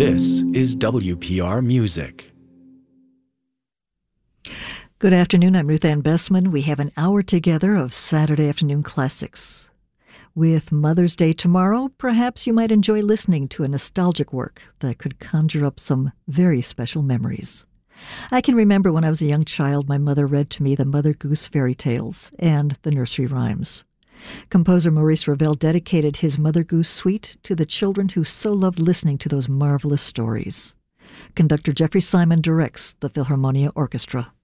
This is WPR Music. Good afternoon, I'm Ruth Ann Bessman. We have an hour together of Saturday afternoon classics. With Mother's Day tomorrow, perhaps you might enjoy listening to a nostalgic work that could conjure up some very special memories. I can remember when I was a young child, my mother read to me the Mother Goose fairy tales and the nursery rhymes. Composer Maurice Ravel dedicated his Mother Goose suite to the children who so loved listening to those marvelous stories. Conductor Jeffrey Simon directs the Philharmonia Orchestra.